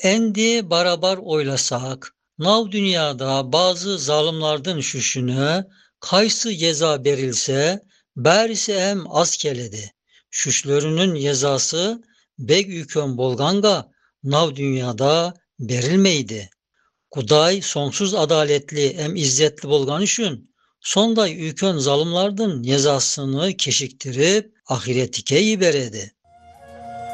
Endi barabar oylasak, nav dünyada bazı zalimlardan şüşüne kaysı ceza berilse, bärisi hem az keledi. Şüşlörünün cezası bek ükön bolganga nav dünyada berilmeydi. Kuday sonsuz adaletli hem izzetli bolgan üçün sonday ükön zalimlardan cezasını keşiktirip ahiretike yiberedi.